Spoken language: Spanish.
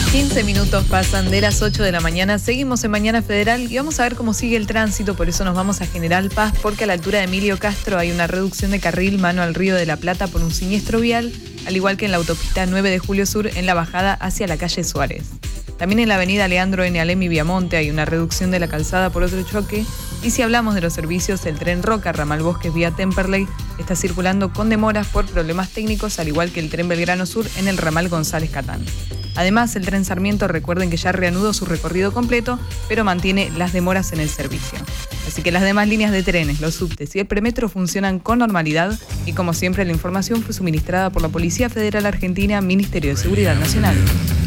15 minutos pasan de las 8 de la mañana, seguimos en Mañana Federal y vamos a ver cómo sigue el tránsito, por eso nos vamos a General Paz, porque a la altura de Emilio Castro hay una reducción de carril mano al Río de la Plata por un siniestro vial, al igual que en la autopista 9 de Julio Sur en la bajada hacia la calle Suárez. También en la avenida Leandro N. Alem y Viamonte hay una reducción de la calzada por otro choque. Y si hablamos de los servicios, el tren Roca, ramal Bosques vía Temperley, está circulando con demoras por problemas técnicos, al igual que el tren Belgrano Sur en el ramal González Catán. Además, el tren Sarmiento, recuerden que ya reanudó su recorrido completo, pero mantiene las demoras en el servicio. Así que las demás líneas de trenes, los subtes y el premetro funcionan con normalidad y, como siempre, la información fue suministrada por la Policía Federal Argentina, Ministerio de Seguridad Nacional.